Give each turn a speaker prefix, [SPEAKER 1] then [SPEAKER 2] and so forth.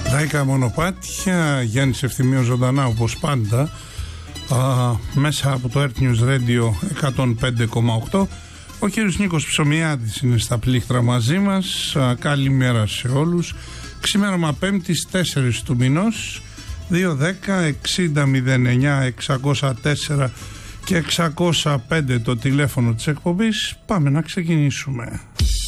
[SPEAKER 1] Λαϊκά μονοπάτια, Γιάννης Ευθυμίος ζωντανά όπως πάντα, μέσα από το Earth News Radio 105,8. Ο κύριος Νίκος Ψωμιάδης είναι στα πλήκτρα μαζί μας. Καλημέρα σε όλους. Ξημέρωμα Πέμπτης 4 του μηνός, 210-60-09-604 και 605 το τηλέφωνο της εκπομπής. Πάμε να ξεκινήσουμε.